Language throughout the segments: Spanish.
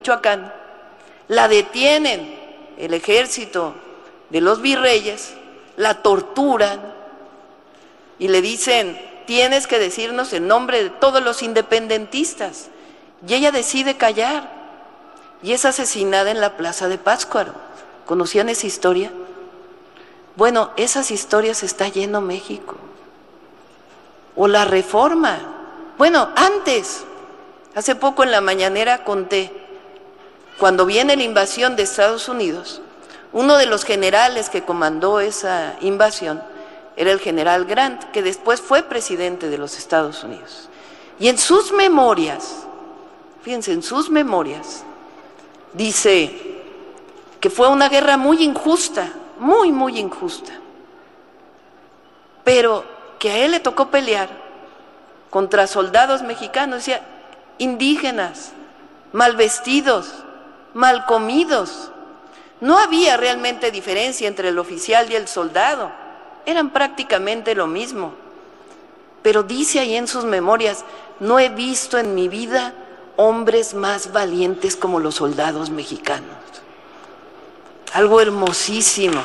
Michoacán, la detienen el ejército de los virreyes, la torturan y le dicen: tienes que decirnos el nombre de todos los independentistas. Y ella decide callar y es asesinada en la Plaza de Pátzcuaro. ¿Conocían esa historia? Bueno, esas historias está lleno México. O la Reforma. Bueno, antes, hace poco en la mañanera conté, cuando viene la invasión de Estados Unidos, uno de los generales que comandó esa invasión era el general Grant, que después fue presidente de los Estados Unidos. Y en sus memorias, fíjense, en sus memorias, dice que fue una guerra muy injusta, muy, muy injusta, pero que a él le tocó pelear contra soldados mexicanos, decía, indígenas, mal vestidos, mal comidos. No había realmente diferencia entre el oficial y el soldado, eran prácticamente lo mismo. Pero dice ahí en sus memorias: no he visto en mi vida hombres más valientes como los soldados mexicanos. Algo hermosísimo.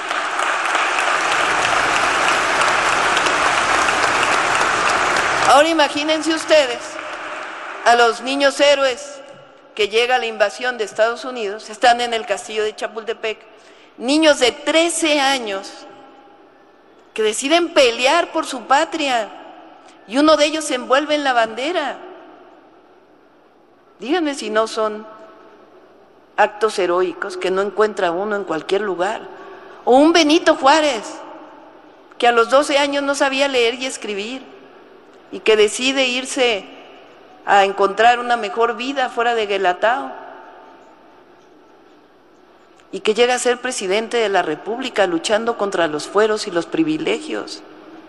Ahora imagínense ustedes a los niños héroes que llega la invasión de Estados Unidos, están en el castillo de Chapultepec, niños de 13 años que deciden pelear por su patria y uno de ellos se envuelve en la bandera. Díganme si no son actos heroicos que no encuentra uno en cualquier lugar. O un Benito Juárez, que a los 12 años no sabía leer y escribir y que decide irse a encontrar una mejor vida fuera de Guelatao y que llega a ser presidente de la República luchando contra los fueros y los privilegios.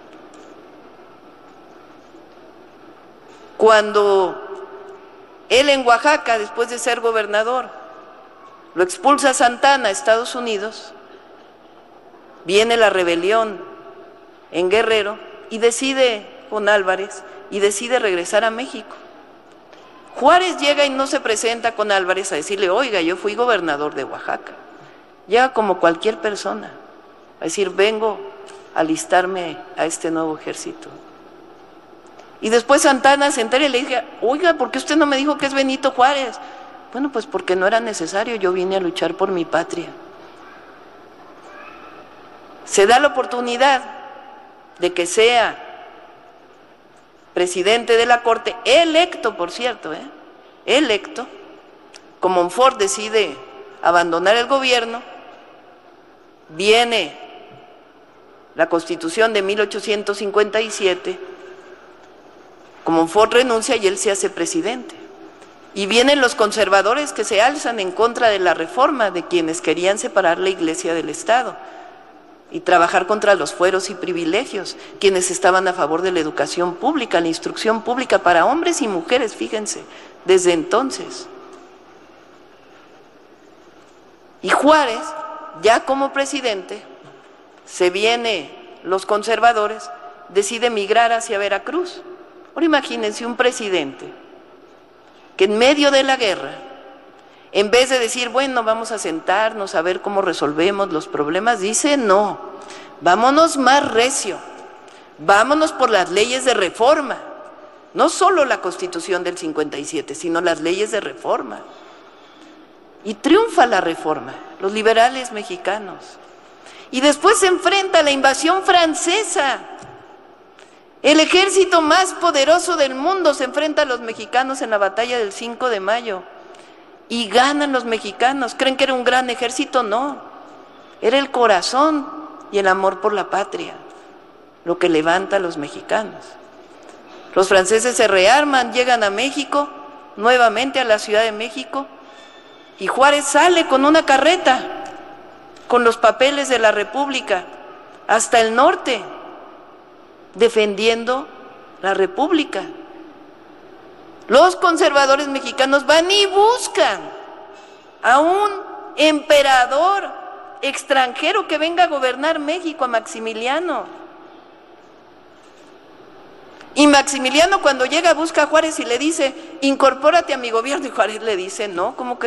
Cuando él en Oaxaca, después de ser gobernador, lo expulsa Santana a Estados Unidos, viene la rebelión en Guerrero y decide, con Álvarez, y decide regresar a México. Juárez llega y no se presenta con Álvarez a decirle: oiga, yo fui gobernador de Oaxaca. Llega como cualquier persona a decir: vengo a alistarme a este nuevo ejército. Y después Santana se entera y le dice: oiga, ¿por qué usted no me dijo que es Benito Juárez? Bueno, pues porque no era necesario, yo vine a luchar por mi patria. Se da la oportunidad de que sea presidente de la Corte, electo, por cierto, electo. Comonfort decide abandonar el gobierno, viene la Constitución de 1857, Comonfort renuncia y él se hace presidente. Y vienen los conservadores que se alzan en contra de la reforma, de quienes querían separar la Iglesia del Estado y trabajar contra los fueros y privilegios, quienes estaban a favor de la educación pública, la instrucción pública para hombres y mujeres, fíjense, desde entonces. Y Juárez, ya como presidente, se viene los conservadores, decide migrar hacia Veracruz. Ahora imagínense un presidente que en medio de la guerra, en vez de decir, bueno, vamos a sentarnos a ver cómo resolvemos los problemas, dice: no, vámonos más recio, vámonos por las leyes de reforma, no solo la Constitución del 57, sino las leyes de reforma. Y triunfa la reforma, los liberales mexicanos. Y después se enfrenta a la invasión francesa. El ejército más poderoso del mundo se enfrenta a los mexicanos en la batalla del 5 de mayo y ganan los mexicanos. ¿Creen que era un gran ejército? No, era el corazón y el amor por la patria lo que levanta a los mexicanos. Los franceses se rearman, llegan a México, nuevamente a la Ciudad de México, y Juárez sale con una carreta con los papeles de la República hasta el norte, defendiendo la República. Los conservadores mexicanos van y buscan a un emperador extranjero que venga a gobernar México, a Maximiliano. Y Maximiliano, cuando llega, busca a Juárez y le dice: incorpórate a mi gobierno. Y Juárez le dice: no, ¿cómo que